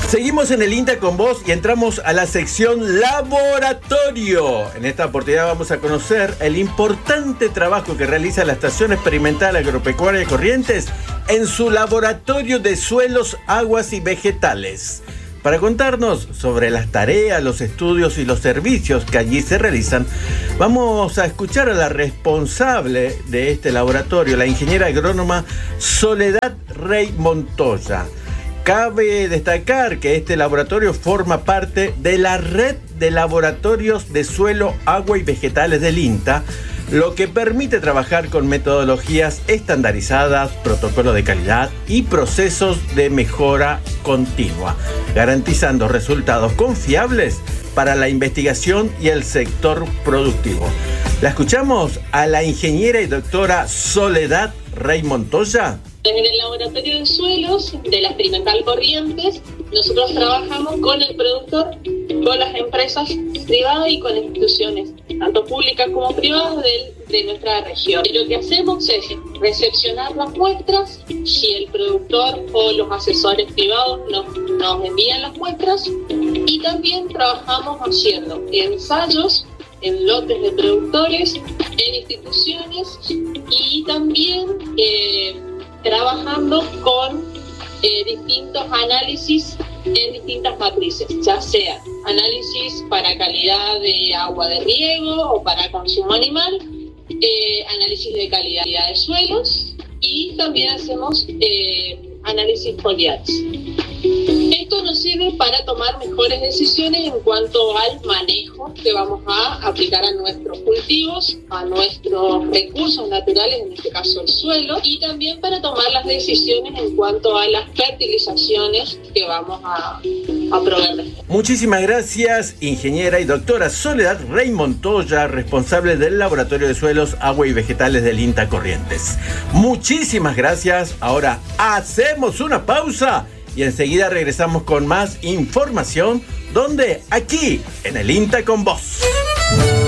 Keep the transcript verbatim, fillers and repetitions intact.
Seguimos en el INTA con vos y entramos a la sección Laboratorio. En esta oportunidad vamos a conocer el importante trabajo que realiza la Estación Experimental Agropecuaria Corrientes en su laboratorio de suelos, aguas y vegetales. Para contarnos sobre las tareas, los estudios y los servicios que allí se realizan, vamos a escuchar a la responsable de este laboratorio, la ingeniera agrónoma Soledad Rey Montoya. Cabe destacar que este laboratorio forma parte de la red de laboratorios de suelo, agua y vegetales del INTA, lo que permite trabajar con metodologías estandarizadas, protocolos de calidad y procesos de mejora continua, garantizando resultados confiables para la investigación y el sector productivo. La escuchamos a la ingeniera y doctora Soledad Rey Montoya. En el laboratorio de suelos de la Experimental Corrientes, nosotros trabajamos con el productor, con las empresas privadas y con instituciones, tanto públicas como privadas de, de nuestra región. Y lo que hacemos es recepcionar las muestras, si el productor o los asesores privados nos, nos envían las muestras, y también trabajamos haciendo ensayos en lotes de productores, en instituciones y también eh, trabajando con eh, distintos análisis en distintas matrices, ya sea análisis para calidad de agua de riego o para consumo animal, eh, análisis de calidad de suelos y también hacemos eh, análisis foliares. Esto nos sirve para tomar mejores decisiones en cuanto al manejo que vamos a aplicar a nuestros cultivos, a nuestros recursos naturales, en este caso el suelo, y también para tomar las decisiones en cuanto a las fertilizaciones que vamos a, a proveer. Muchísimas gracias, ingeniera y doctora Soledad Rey Montoya, responsable del Laboratorio de Suelos, Agua y Vegetales del INTA Corrientes. Muchísimas gracias. Ahora hacemos una pausa y enseguida regresamos con más información. ¿Dónde? Aquí, en el INTA con vos.